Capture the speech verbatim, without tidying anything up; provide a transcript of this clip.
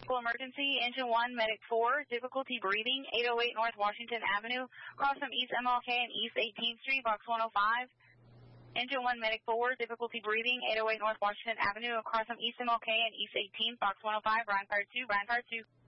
Emergency, Engine one, Medic four, difficulty breathing, eight oh eight North Washington Avenue, across from East M L K and East eighteenth Street, box one oh five. Engine one, Medic four, difficulty breathing, eight oh eight North Washington Avenue, across from East M L K and East eighteenth, box one oh five, Ryan Car two, Ryan Car two.